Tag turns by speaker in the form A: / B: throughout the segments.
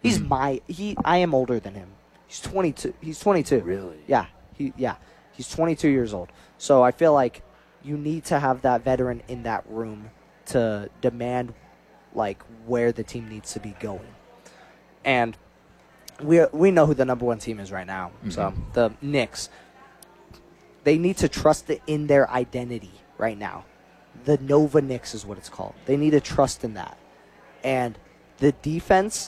A: I am older than him. He's 22. He's 22.
B: Really?
A: Yeah. He's 22 years old. So I feel like you need to have that veteran in that room to demand like where the team needs to be going. And we know who the number one team is right now. Mm-hmm. So the Knicks, they need to trust in their identity right now. The Nova Knicks is what it's called. They need to trust in that. And the defense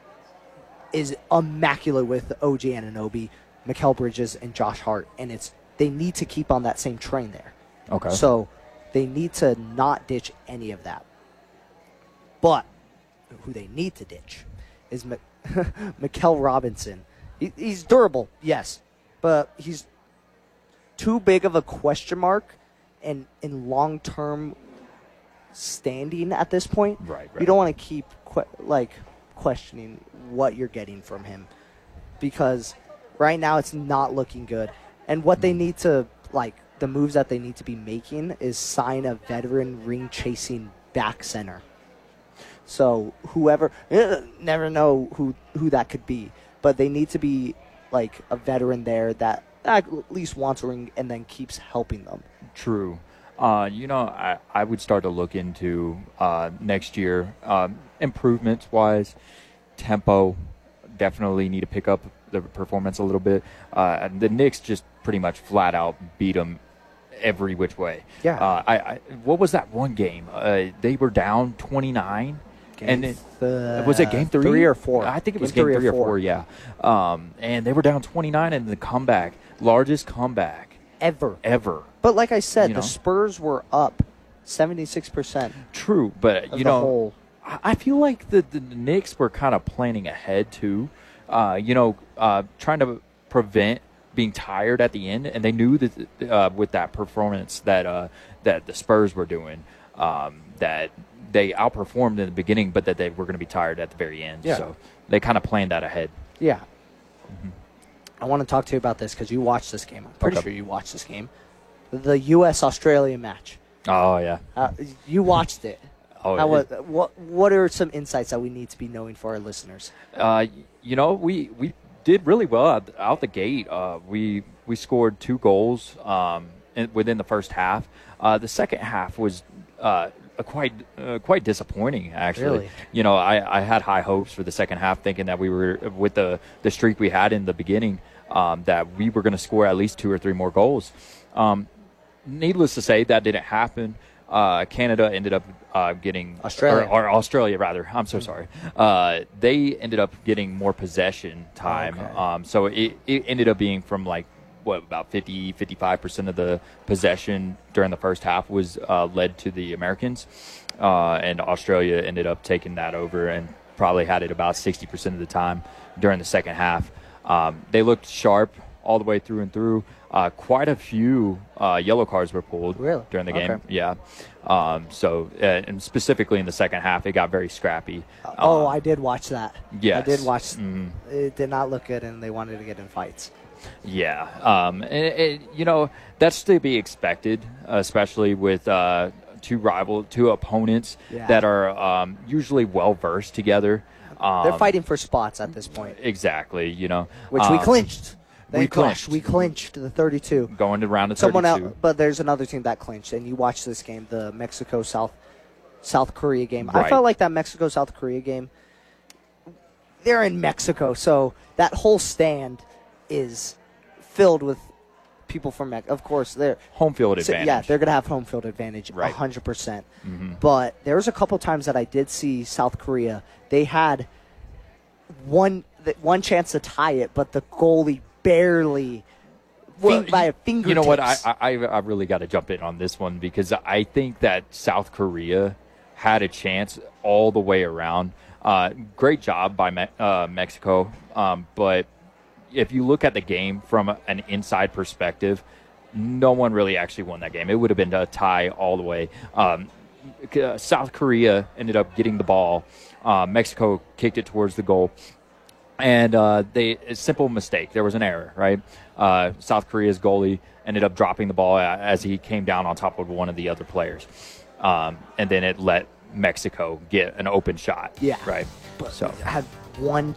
A: is immaculate with OG Anunoby, Mikal Bridges, and Josh Hart. And they need to keep on that same train there.
B: Okay.
A: So they need to not ditch any of that. But who they need to ditch is Mikal Robinson. He's durable, yes, but he's too big of a question mark and in long-term standing at this point.
B: Right.
A: You don't want to keep questioning what you're getting from him because right now it's not looking good. And what they need to, the moves that they need to be making is sign a veteran ring-chasing back center. So whoever, never know who that could be, but they need to be like a veteran there that at least wants a ring and then keeps helping them.
B: True. I would start to look into next year improvements-wise. Tempo, definitely need to pick up the performance a little bit. And the Knicks just pretty much flat out beat them every which way.
A: Yeah.
B: What was that one game? They were down 29. Was it game 3?
A: 3 or 4?
B: I think it was game 3 or 4, yeah. And they were down 29 in the comeback. Largest comeback.
A: Ever. But like I said, the Spurs were up 76%.
B: True, but, I feel like the Knicks were kind of planning ahead, too. Trying to prevent being tired at the end. And they knew that with that performance that the Spurs were doing, that they outperformed in the beginning, but that they were going to be tired at the very end.
A: Yeah.
B: So they kind of planned that ahead.
A: Yeah. Mm-hmm. I want to talk to you about this because you watched this game. I'm pretty sure you watched this game. The U.S.-Australia match.
B: Oh, yeah.
A: You watched it. What are some insights that we need to be knowing for our listeners?
B: We did really well out the gate. We scored 2 goals within the first half. The second half was quite disappointing, actually.
A: Really?
B: I had high hopes for the second half, thinking that we were, with the streak we had in the beginning, that we were going to score at least 2 or 3 more goals. Needless to say, that didn't happen. Canada ended up getting Australia rather. I'm so sorry. They ended up getting more possession time. Okay. So it ended up being from about 55% of the possession during the first half was led to the Americans, and Australia ended up taking that over and probably had it about 60% of the time during the second half. They looked sharp all the way through and through. Quite a few yellow cards were pulled during the game. Okay. Yeah. And specifically in the second half, it got very scrappy.
A: I did watch that.
B: Yes.
A: I did watch. Mm-hmm. It did not look good, and they wanted to get in fights.
B: Yeah. That's to be expected, especially with two opponents that are usually well-versed together.
A: They're fighting for spots at this point.
B: Exactly,
A: Which we clinched.
B: We
A: clinched the 32.
B: Going to round of 32.
A: But there's another team that clinched, and you watched this game, the Mexico-South Korea game.
B: Right.
A: I felt like that Mexico-South Korea game, they're in Mexico, so that whole stand is filled with people from Mexico. Of course, they're
B: home field advantage.
A: Yeah, they're going to have home field advantage, 100%. Mm-hmm. But there was a couple times that I did see South Korea. They had one chance to tie it, but the goalie barely by a fingertip.
B: You know what? I really got to jump in on this one because I think that South Korea had a chance all the way around. Great job by Mexico, but if you look at the game from an inside perspective, no one really actually won that game. It would have been a tie all the way. South Korea ended up getting the ball. Mexico kicked it towards the goal. And a simple mistake. There was an error, right? South Korea's goalie ended up dropping the ball as he came down on top of one of the other players. And then it let Mexico get an open shot.
A: Yeah.
B: Right?
A: But so had one